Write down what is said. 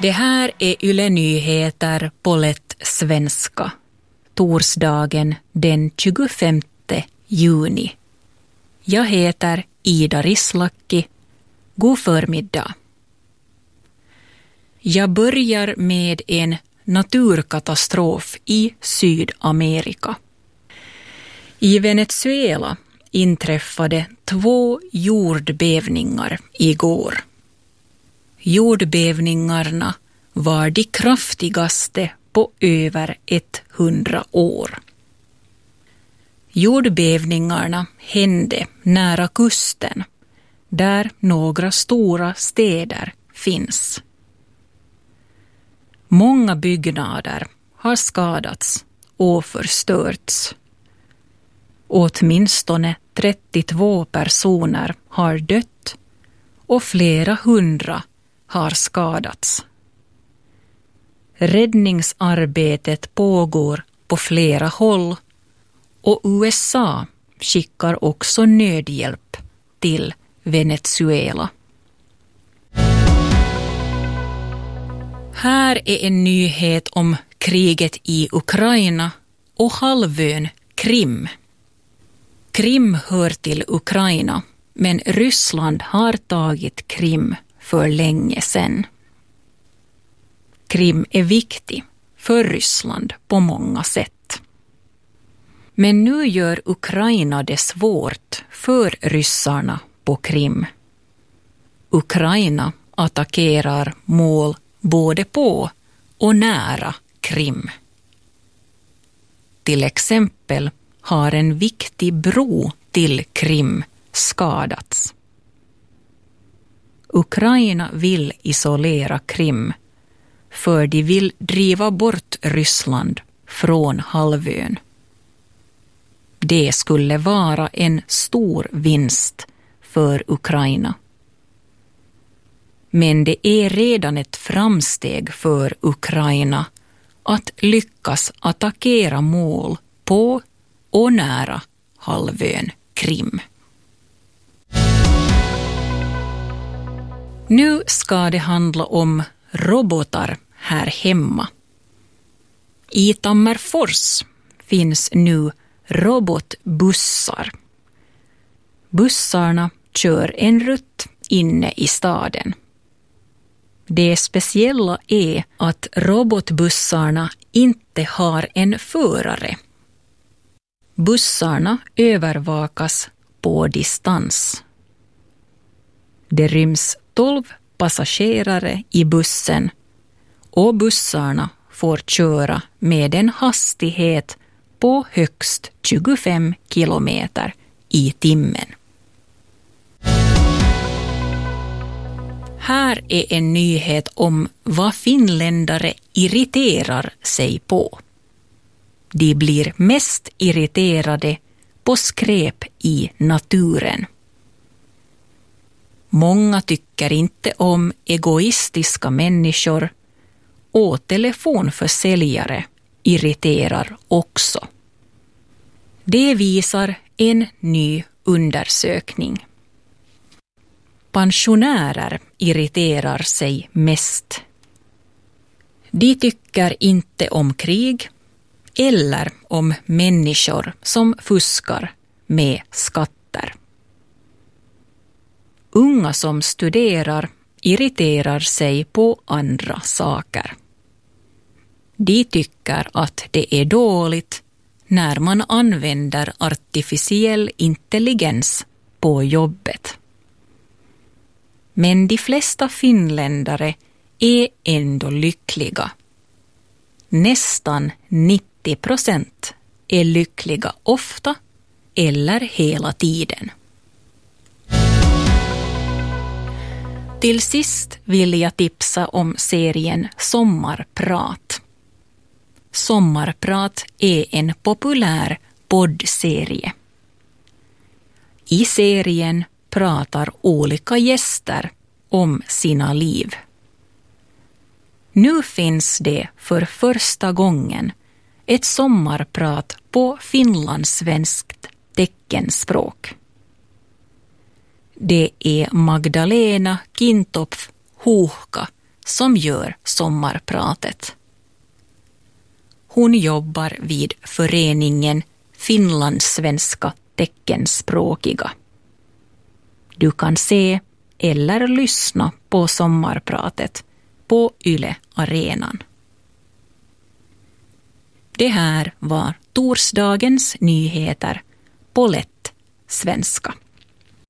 Det här är Yle Nyheter på lätt svenska. Torsdagen den 25 juni. Jag heter Ida Rislakki. God förmiddag. Jag börjar med en naturkatastrof i Sydamerika. I Venezuela inträffade 2 jordbävningar igår. Jordbävningarna var de kraftigaste på över 100 år. Jordbävningarna hände nära kusten, där några stora städer finns. Många byggnader har skadats och förstörts. Åtminstone 32 personer har dött och flera hundra har skadats. Räddningsarbetet pågår på flera håll och USA skickar också nödhjälp till Venezuela. Här är en nyhet om kriget i Ukraina och halvön Krim. Krim hör till Ukraina, men Ryssland har tagit Krim för länge sedan. Krim är viktig för Ryssland på många sätt. Men nu gör Ukraina det svårt för ryssarna på Krim. Ukraina attackerar mål både på och nära Krim. Till exempel har en viktig bro till Krim skadats. Ukraina vill isolera Krim för de vill driva bort Ryssland från halvön. Det skulle vara en stor vinst för Ukraina. Men det är redan ett framsteg för Ukraina att lyckas attackera mål på och nära halvön Krim. Nu ska det handla om robotar här hemma. I Tammerfors finns nu robotbussar. Bussarna kör en rutt inne i staden. Det speciella är att robotbussarna inte har en förare. Bussarna övervakas på distans. Det ryms 12 passagerare i bussen och bussarna får köra med en hastighet på högst 25 kilometer i timmen. Här är en nyhet om vad finländare irriterar sig på. De blir mest irriterade på skräp i naturen. Många tycker inte om egoistiska människor och telefonförsäljare irriterar också. Det visar en ny undersökning. Pensionärer irriterar sig mest. De tycker inte om krig eller om människor som fuskar med skatter. Unga som studerar irriterar sig på andra saker. De tycker att det är dåligt när man använder artificiell intelligens på jobbet. Men de flesta finländare är ändå lyckliga. Nästan 90% är lyckliga ofta eller hela tiden. Till sist vill jag tipsa om serien Sommarprat. Sommarprat är en populär poddserie. I serien pratar olika gäster om sina liv. Nu finns det för första gången ett sommarprat på finlandssvenskt teckenspråk. Det är Magdalena Kintopf Huuhka som gör sommarpratet. Hon jobbar vid föreningen finlandssvenska teckenspråkiga. Du kan se eller lyssna på sommarpratet på Yle Arenan. Det här var torsdagens nyheter på lätt svenska.